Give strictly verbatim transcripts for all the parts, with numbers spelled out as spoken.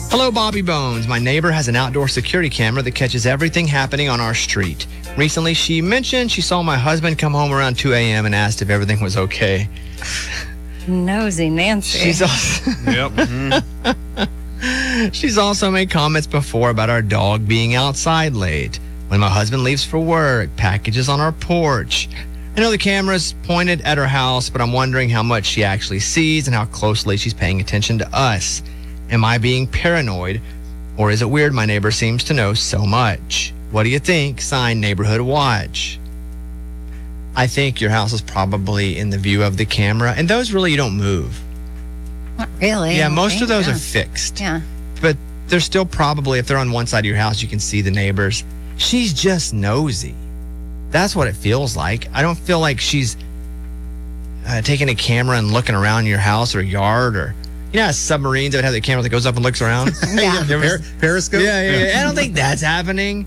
Hello, Bobby Bones. My neighbor has an outdoor security camera that catches everything happening on our street. Recently, she mentioned she saw my husband come home around two a.m. and asked if everything was okay. Nosy Nancy. She's also, Yep. Mm-hmm. she's also made comments before about our dog being outside late. When my husband leaves for work, packages on our porch. I know the camera's pointed at her house, but I'm wondering how much she actually sees and how closely she's paying attention to us. Am I being paranoid, or is it weird my neighbor seems to know so much? What do you think? Signed, Neighborhood Watch. I think your house is probably in the view of the camera, and those really you don't move. Not really. Yeah, I most think, of those yeah. are fixed. Yeah. But they're still probably, if they're on one side of your house, you can see the neighbors. She's just nosy. That's what it feels like. I don't feel like she's uh, taking a camera and looking around your house or yard, or you know how submarines that have the camera that goes up and looks around? Yeah. You ever- Per- Periscope? yeah, yeah, yeah. I don't think that's happening.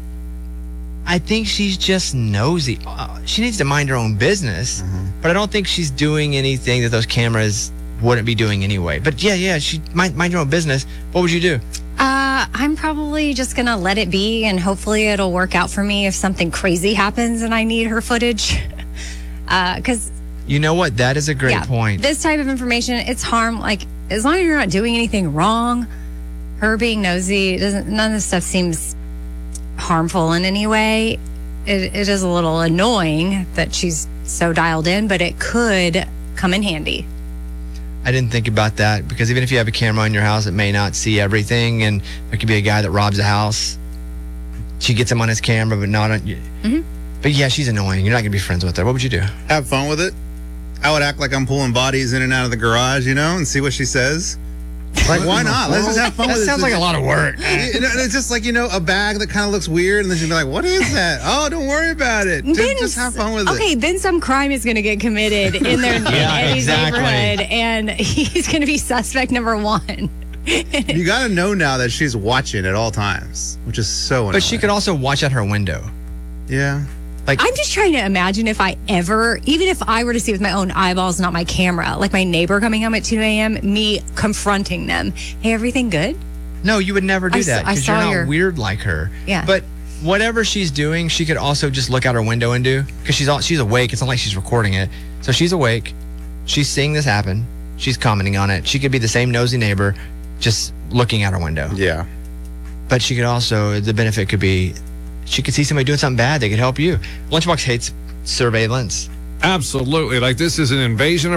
I think she's just nosy. Uh, she needs to mind her own business, Mm-hmm. but I don't think she's doing anything that those cameras wouldn't be doing anyway. But yeah, yeah, she mind, mind your own business. What would you do? Uh, I'm probably just going to let it be, and hopefully it'll work out for me if something crazy happens and I need her footage. Because, You know what? That is a great yeah, point. this type of information, it's harm. Like, as long as you're not doing anything wrong, her being nosy, it doesn't. None of this stuff seems harmful in any way. It, it is a little annoying that she's so dialed in, but it could come in handy. I didn't think about that, because even if you have a camera in your house, it may not see everything, and there could be a guy that robs a house. She gets him on his camera, but not on. Mm-hmm. But yeah, she's annoying. You're not gonna be friends with her. What would you do? Have fun with it. I would act like I'm pulling bodies in and out of the garage, you know, and see what she says. Like, why not? Let's just have fun That with it. sounds like a lot of work. You know, and it's just like, you know, a bag that kind of looks weird, and then she'll be like, what is that? Oh, don't worry about it. Just, Then just have fun with okay, it. then some crime is going to get committed in their in Yeah, Eddie's exactly. neighborhood, and he's going to be suspect number one. You got to know now that she's watching at all times, which is so annoying. But she could also watch out her window. Yeah. Like, I'm just trying to imagine if I ever, even if I were to see with my own eyeballs, not my camera, like my neighbor coming home at two a.m., me confronting them. Hey, everything good? no, you would never do I s- that, I because you're saw not your- weird like her. Yeah. But whatever she's doing, she could also just look out her window and do, because she's all, she's awake. It's not like she's recording it. So she's awake. She's seeing this happen. She's commenting on it. She could be the same nosy neighbor, just looking out her window. Yeah. But she could also, the benefit could be, she could see somebody doing something bad. They could help you. Lunchbox hates surveillance. Absolutely. Like, this is an invasion of